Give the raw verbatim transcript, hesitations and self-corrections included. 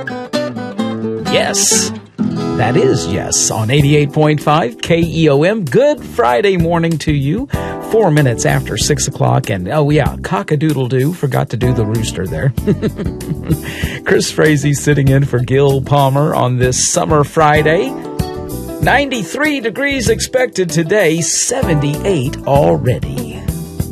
Yes. That is yes on eighty-eight point five K E O M. Good Friday morning to you. Four minutes after six o'clock. And, oh, yeah, cock-a-doodle-doo. Forgot to do the rooster there. Chris Frazee sitting in for Gil Palmer on this summer Friday. ninety-three degrees expected today, seventy-eight already.